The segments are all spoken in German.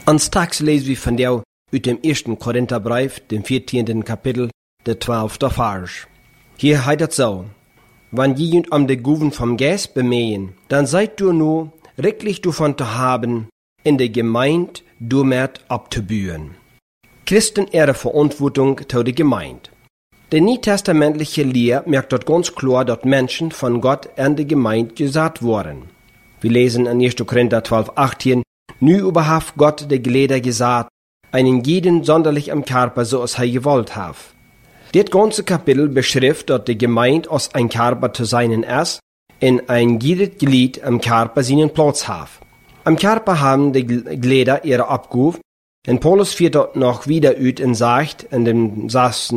Anstags lesen wir von dir uit dem 1. Korintherbrief, dem 14. Kapitel, der 12. Vers. Hier heißt es so: Wenn jemand am de Guven vom Geist bemähen, dann seid du nur rechtlich davon zu haben, in der Gemeinde du mehr abzubühen. Christen ihre Verantwortung zu der Gemeinde. Die neutestamentliche Lehre merkt dort ganz klar, dass Menschen von Gott an die Gemeinde gesagt wurden. Wir lesen in 1. Korinther 12, 18, Nu überhaft Gott de Glieder gesagt, einen jeden sonderlich am Körper, so als er gewollt hat. Das ganze Kapitel beschreibt, dass die Gemeinde aus ein Körper zu sein ist, in ein jedes Glied am Körper seinen Platz hat. Am Körper haben die Glieder ihre Abgabe, und Paulus führt dort noch wieder uit und sagt, in dem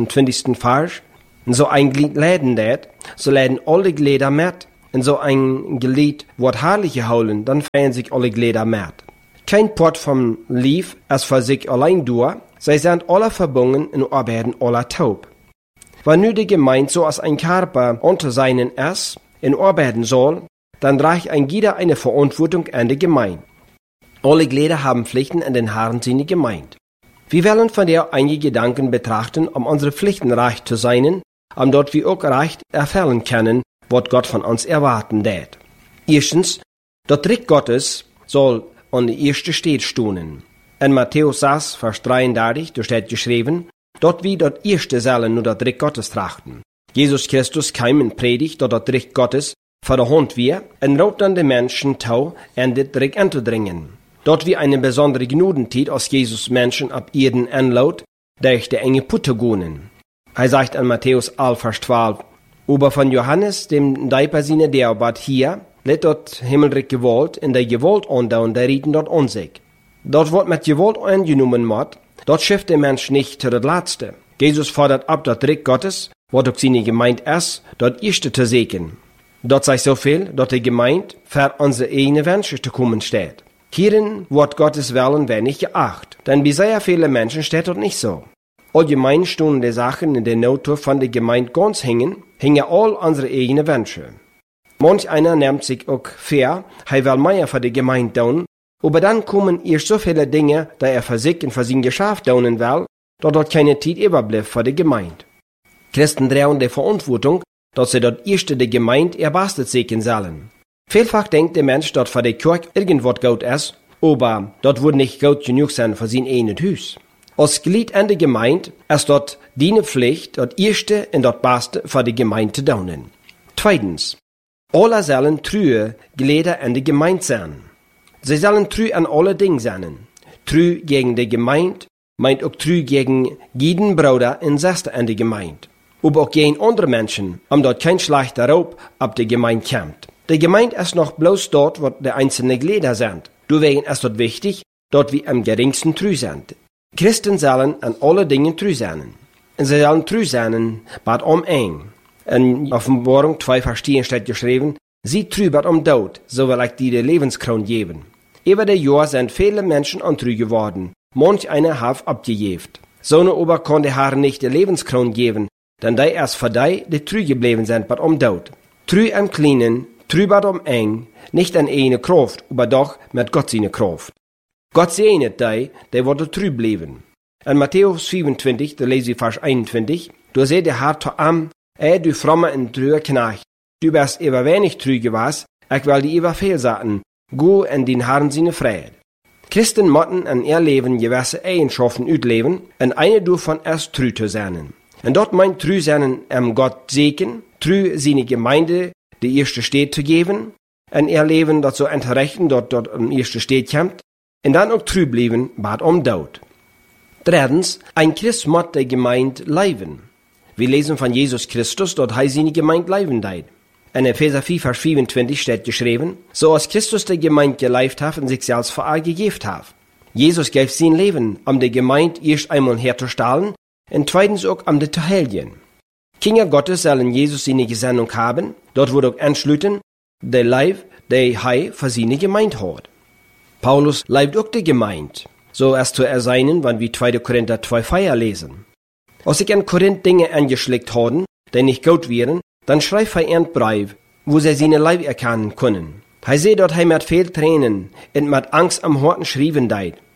26. Vers, so ein Glied leiden det, so leiden alle Glieder mit, und so ein Glied wird herrlich geholen, dann feiern sich alle Glieder mit. Kein Port vom Lief ist für sich allein durch, sie sind alle verbunden und arbeiten alle taub. Wenn nu die Gemeinde so als ein Körper unter seinen ist und arbeiten soll, dann reicht ein jeder eine Verantwortung an die Gemeinde. Alle Glieder haben Pflichten an den Herrn seine Gemeinde. Wir wollen von der einige Gedanken betrachten, um unsere Pflichten reich zu sein, um dort wir auch reich erfüllen können, was Gott von uns erwarten wird. Erstens, das Reich Gottes soll an der ersten Stelle stehen. In Matthäus 6, Vers 33, da steht geschrieben, dort wie das erste sollen nur das Reich Gottes trachten. Jesus Christus kam und predigt, dass das Reich Gottes vor der Hand wir, und raubt dann den Menschen tau, in das Reich einzudringen. Dort wie eine besondere Gnudentiet aus Jesus Menschen ab Erden anlaut, durch die enge Putte gonen. Er sagt in Matthäus 11, Vers 12, aber von Johannes, dem Deipersine, der bat hier, let dort Himmelreich gewollt, in der Gewalt andauern, der rieten dort an sich. Dort wird mit Gewalt angenommen wird, dort schifft der Mensch nicht zu das Letzte. Jesus fordert ab, das Reich Gottes, was auch seine Gemeinde ist, dort erste zu segnen. Dort sei so viel, dass die Gemeinde für unsere eigenen Wünsche zu kommen steht. Hierin wird Gottes Willen wenig geachtet, denn bei sehr vielen Menschen steht dort nicht so. Allgemein stehen die Sachen in der Natur von der Gemeinde ganz hängen all unsere eigenen Wünsche. Manch einer nimmt sich auch fair, er will mehr für die Gemeinde tun, aber dann kommen erst so viele Dinge, da für sich und für sein Geschäft tun will, dass dort keine Zeit überbleibt für die Gemeinde. Christen tragen die Verantwortung, dass sie dort erst die Gemeinde erbastet sehen sollen. Vielfach denkt der Mensch, dass für die Kirche irgendwas gut ist, aber dort wird nicht gut genug sein für sein eigenes Haus. Als Glied an der Gemeinde ist dort die Pflicht, das Erste und das Beste für die Gemeinde zu tun. Zweitens, alle sollen treue Glieder an der Gemeinde sein. Sie sollen treu an alle Dinge sein. Treu gegen die Gemeinde meint auch treu gegen jeden Bruder und Schwester an der Gemeinde. Aber auch gegen andere Menschen, dort kein schlechter Raub ab der Gemeinde kommt. Die Gemeinde ist noch bloß dort, wo die einzelnen Glieder sind. Deswegen ist dort wichtig, dort wir am geringsten treu sind. Christen sollen an alle Dinge treu sein. Und sie sollen treu sein, bad eng. In Offenbarung 2 Vers 10 steht geschrieben, sie treu bad Tod, so will ich dir die Lebenskron geben. Über die Jahre sind viele Menschen untreu geworden. Manch einer hat abgejeft. So ne aber kann der Herr nicht die Lebenskron geben, denn die erst für die treu geblieben sind bad Tod. Treu am Kleinen, treu bad eng, nicht an eine Kraft, aber doch mit Gott seine Kraft. Gott segnet die worden treu bleiben. In Matthäus 25, da lese ich Vers 21, da seht der Herr zu am, du fromme und treue Knecht, du bist über wenig treu gewesen, ich will dir über viel sagen, go in den Herrn seine Freiheit. Christen motten in ihr Leben gewisse Eigenschaften utleben, und eine davon ist treu zu sein. Und dort meint treu sein Gott segen, treu seine Gemeinde die erste Stelle zu geben, in ihr Leben dort so entrechten, dort am erste Stelle kommt, und dann auch treu bleiben, bad Tod. Drittens, ein Christ muss die Gemeinde leiben. Wir lesen von Jesus Christus, dort heißt seine Gemeinde leiben deit. In Epheser 4, Vers 24 steht geschrieben, so als Christus die Gemeinde geleibt hat und sich selbst für all gegeben hat. Jesus gab sein Leben, um die Gemeinde erst einmal herzustellen, und zweitens auch um die zu helfen. Kinder Gottes sollen Jesus seine Gesandung haben, dort wird auch anschließen, der Leib, der er für seine Gemeinde hat. Paulus leibt auch die Gemeinde, so es zu erscheinen, wenn wir 2. Korinther 2 Feier lesen. Als sich in Korinth Dinge angeschlägt haben, die nicht gut wären, dann schreibt er einen Brief, wo sie seine Leib erkennen können. Er sieht dort mit viel Tränen und mit Angst am Horten schrieben deit.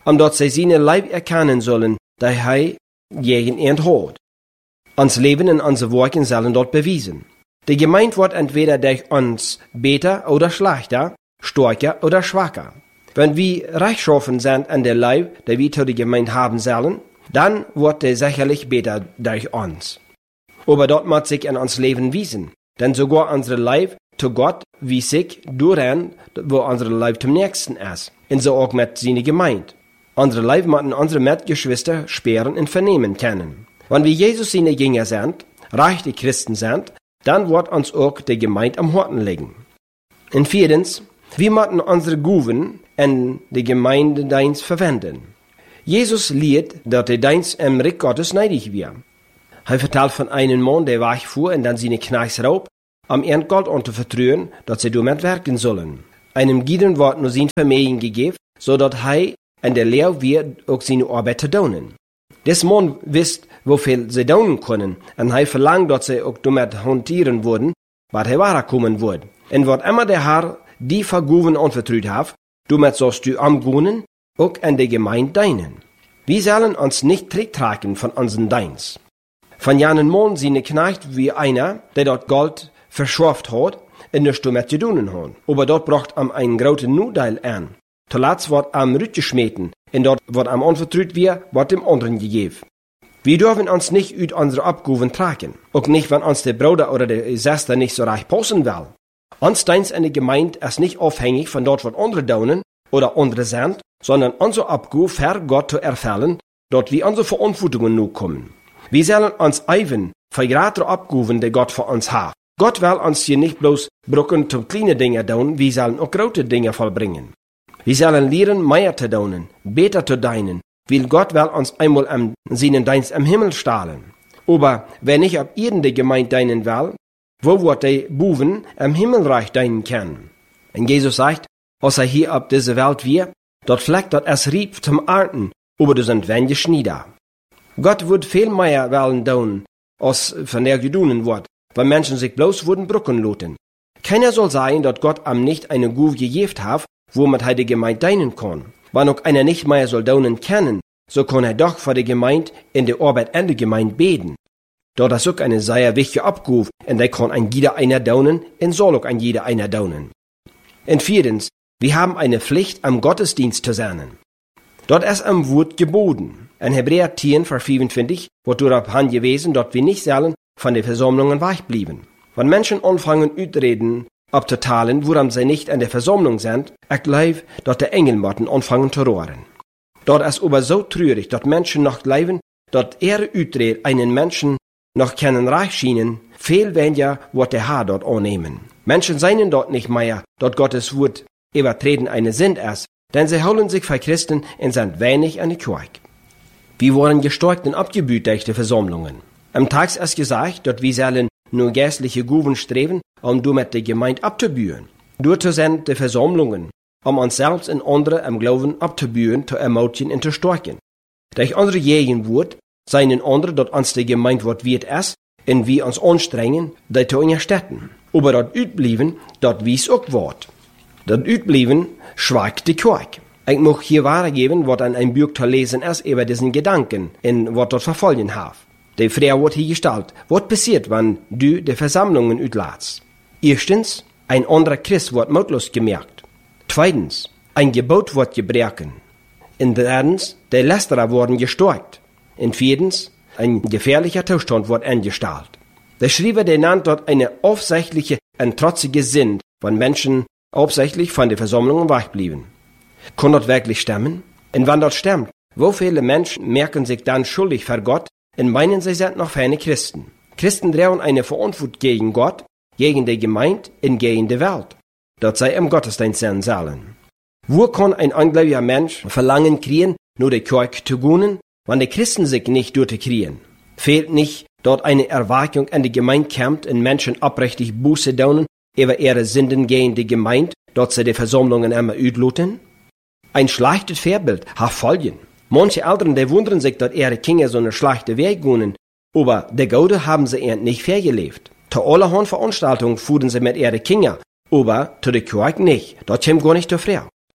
omdat zij zijn Leib erkennen sollen, dat hij gegen ihn hat. Ons Leben und onze Werken sollen dort bewiesen. Die Gemeinde wird entweder durch uns besser oder schlechter, stärker oder schwacher. Wenn wir rechtschaffen sind an der Leib, der wir zu der Gemeinde haben sollen, dann wird der sicherlich besser durch uns. Aber dort muss sich in uns Leben wiesen, denn sogar unsere Leib zu Gott wie sich daran, wo unsere Leib zum nächsten ist, und so auch mit seiner Gemeinde. Unsere Leib müssen unsere Mitgeschwister spüren und vernehmen können. Wenn wir Jesus seine Jünger sind, rechte Christen sind, dann wird uns auch die Gemeinde am Herzen liegen. Und viertens, wir müssen unsere Gaben in die Gemeindedienst verwenden. Jesus lehrt, dass der Dienst im Reich Gottes neidig wird. Er vertellt von einem Mann, der wegfuhr und dann seine Knechts raub, am Gold untervertrauen, dass sie damit werken sollen. Einem Gieden wird nur sein Vermögen gegeben, so dass er in der Lehre wird auch seine Arbeit zu tun. Des Mann wisst, wofür sie tun können, und er verlangt, dass sie auch damit hantieren würden, was er weiterkommen wird. Und wird immer der Herr die Vergaben anvertraut hat, damit sollst du amgunen, auch in der Gemeinde dienen. Wir sollen uns nicht zurücktragen von unseren Dienst. Von jenen Mann seine Knecht wie einer, der dort Gold verschafft hat, und nichts damit zu tun hat. Aber dort braucht am einen großen Nudel an. Zuletzt wird am Rütgeschmeten, und dort wird am anvertraut wird dem anderen gegeben. Wir dürfen uns nicht uit unsere Abgaben tragen. Auch nicht, wenn uns der Bruder oder die Schwester nicht so reich passen will. Uns Dienst in der Gemeinde ist nicht abhängig von dort, was andere tun oder andere sind, sondern unsere Abgabe für Gott zu erfüllen, dort wie unsere Verantwortungen nu kommen. Wir sollen uns eiven für größere Abgaben, die Gott für uns hat. Gott will uns hier nicht bloß Brücken zum kleine Dinge tun, wir sollen auch große Dinge vollbringen. Wir sollen lernen, mehr zu tun, besser zu dienen, weil Gott will uns einmal am seinen Dienst im Himmel stahlen. Aber wer nicht ab irgendeine Gemeinde dienen will, wo wird der Buben im Himmelreich dienen können? Und Jesus sagt, als er hier ab dieser Welt wir, dort fleckt dort es Rieb zum Ernten, aber du sind wenig nieder. Gott wird viel mehr wollen tun, als von der gedonen wird, weil Menschen sich bloß würden Brücken loten. Keiner soll sagen, dass Gott am nicht eine Guf gegeben hat, womit er die Gemeinde dienen kann. Wenn auch einer nicht mehr soll dienen können, so kann er doch für die Gemeinde in der Arbeit in der Gemeinde beten. Dort ist auch eine sehr wichtige Abgabe, und da kann ein jeder einer dienen, und soll auch ein jeder einer dienen. Und viertens, wir haben eine Pflicht, am Gottesdienst zu sein. Dort ist am Wort geboten. In Hebräer 10, Vers 25 wird darauf hingewiesen, dass wir nicht sollen von den Versammlungen weichblieben. Wenn Menschen anfangen, Utreden abzuteilen, woran sie nicht in der Versammlung sind, ich glaube, dass die Engelmotten anfangen zu rohren. Dort ist aber so traurig, dass Menschen noch glauben, dass ihre Utrede einen Menschen noch kennen reich schienen, viel weniger wird der Herr dort annehmen. Menschen seien dort nicht mehr, dass Gottes Wort übertreten eine Sünd ist, denn sie holen sich für Christen und sind wenig an der Kirche. Wir wurden gestärkt und abgebüht durch die Versammlungen. Am Tag ist gesagt, dass wir sollen nur geistliche Gaben streben, um damit die Gemeinde abzubühen. Dort sind die Versammlungen, um uns selbst und andere im Glauben abzubühen, zu ermutigen und zu stärken. Durch unsere Gegenwart seien andere, dass uns die Gemeinde wird ist, und wir uns anstrengen, die zu unterstützen. Aber dort utblieben, dort wie es auch wird. Dort utblieben, schweigt die Kirche. Ich möchte hier weitergeben, was an einem Buch zu lesen ist, über diesen Gedanken, und was dort verfolgen hat. Die Frage wird hier gestellt, was passiert, wenn du die Versammlungen utlässt? Erstens, ein anderer Christ wird mutlos gemerkt. Zweitens, ein Gebot wird gebrochen. Und drittens, die Lästerer wurden gestärkt. Und viertens, ein gefährlicher Zustand wird eingestellt. Der Schreiber, der nennt dort eine aufsichtliche und trotzige Sinn, wenn Menschen hauptsächlich von den Versammlungen wegblieben. Kann das wirklich stimmen? Und wenn das stimmt, wo viele Menschen merken sich dann schuldig vor Gott und meinen, sie sind noch keine Christen. Christen tragen eine Verantwortung gegen Gott, gegen die Gemeinde und gegen die Welt, dass sie im Gottesdienst sein sollen. Wo kann ein ungläubiger Mensch Verlangen kriegen, nur die Kirche zu gehen, wenn die Christen sich nicht durchkriegen? Fehlt nicht dort eine Erwartung in die Gemeinde kommt und Menschen abrichtig Buße tun über ihre Sünden gegen die Gemeinde, dort sie die Versammlungen immer ütluten? Ein schlechtes Vorbild hat Folgen. Manche Eltern, die wundern sich, dass ihre Kinder so eine schlechte Weg gehen, aber die Gute haben sie ihnen nicht vergelebt. Zu allerhand Veranstaltungen fuhren sie mit ihren Kindern, aber zu der Kirche nicht. Dort kommt gar nicht zur Frau.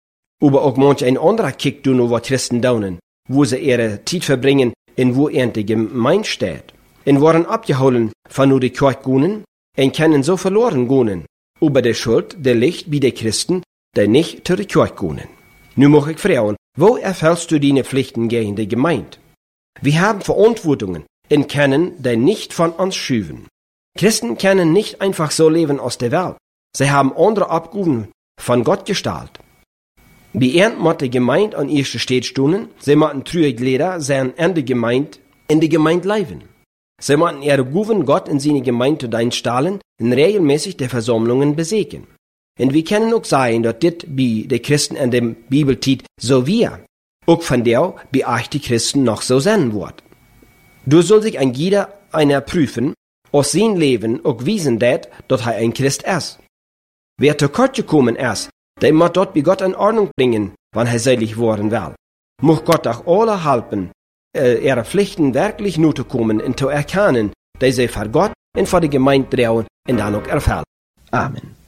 Aber auch manch ein anderer Kick tun, was Christen daunen, wo sie ihre Zeit verbringen, in wo er in der Gemeinde steht. Und waren abgeholen von nur die Kirchgunen, und können so verloren gehen. Aber der Schuld, der liegt bei den Christen, die nicht zu der Kirche gehen. Nu mag ich fragen, wo erfüllst du deine Pflichten gegen die Gemeinde? Wir haben Verantwortungen und können die nicht von uns schüben. Christen können nicht einfach so leben aus der Welt. Sie haben andere Abgaben von Gott gestaltet. Bei ihnen muss die Gemeinde an erster Stelle stehen, sie müssen treue Glieder sein in die Gemeinde leben. Sie müssen ihre Gaben Gott in seine Gemeinde einstellen und regelmäßig die Versammlungen besuchen. Und wir können auch sagen, dass das bei den Christen in der Bibelzeit so wäre. Auch von der bei euch die Christen noch so sein wird. Du soll sich ein jeder einer prüfen, aus sein Leben auch wiesen dass er ein Christ ist. Wer zu kurz gekommen ist, der muss dort bei Gott in Ordnung bringen, wann er selig worden will. Muss Gott auch alle helfen, ihre Pflichten wirklich nur zu kommen und zu erkennen, dass sie für Gott und für die Gemeinde trauen und dann auch erfüllen. Amen.